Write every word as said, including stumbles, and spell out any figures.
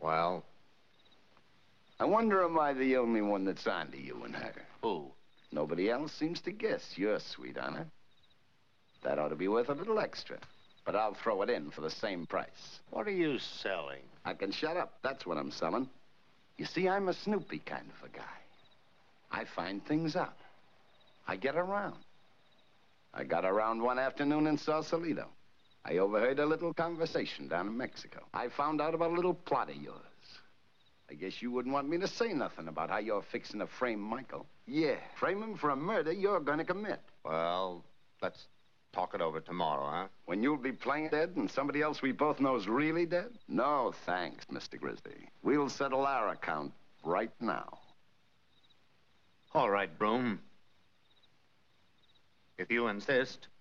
Well? I wonder, am I the only one that's onto you and her? Who? Nobody else seems to guess you're sweet on her. That ought to be worth a little extra. But I'll throw it in for the same price. What are you selling? I can shut up. That's what I'm selling. You see, I'm a snoopy kind of a guy. I find things out. I get around. I got around one afternoon in Sausalito. I overheard a little conversation down in Mexico. I found out about a little plot of yours. I guess you wouldn't want me to say nothing about how you're fixing to frame Michael. Yeah, frame him for a murder you're gonna commit. Well, let's talk it over tomorrow, huh? When you'll be playing dead and somebody else we both know's really dead? No, thanks, Mister Grizzly. We'll settle our account right now. All right, Broom. If you insist.